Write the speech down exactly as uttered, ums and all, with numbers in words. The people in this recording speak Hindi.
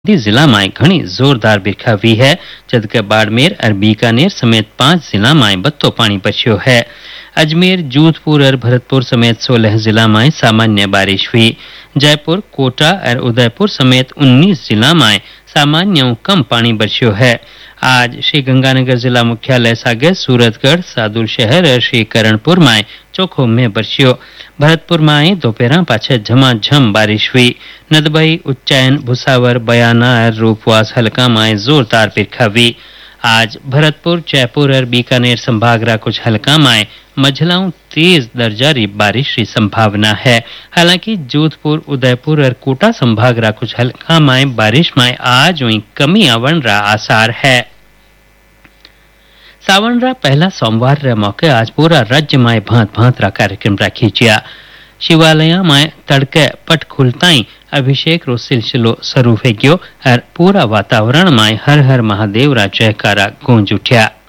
जिला में घनी जोरदार बिरखा हुई है, जबकि बाड़मेर और बीकानेर समेत पांच जिला में बत्तो पानी बरस्यो है। अजमेर, जोधपुर और भरतपुर समेत सोलह जिला में सामान्य बारिश हुई। जयपुर, कोटा और उदयपुर समेत उन्नीस जिला में सामान्य कम पानी बरस्यो है। आज श्री गंगानगर जिला मुख्यालय सागे सूरतगढ़, सादुल शहर और श्री करणपुर में चोखो में बरस्यो। भरतपुर में दोपहर पाछे झमाझम बारिश हुई। नदबई, उच्चैन, भुसावर, बयाना और रूपवास हल्का में जोरदार बिरखा हुई। आज भरतपुर, जयपुर और बीकानेर संभाग रा कुछ हल्का में मझलाऊ तेज दर्जा री बारिश की संभावना है। हालांकि जोधपुर, उदयपुर और कोटा संभाग रा कुछ हल्का में बारिश में आज वही कमी आवन रा आसार है। सावन रा पहला सोमवार रे मौके आज पूरा राज्य में भांत भांत रा कार्यक्रम राखी जिया। शिवालय में तड़के पट खुलताई अभिषेक रो सिलसिलो शुरू हो गयो और पूरा वातावरण में हर हर महादेव रा जयकारा गूंज उठ्या।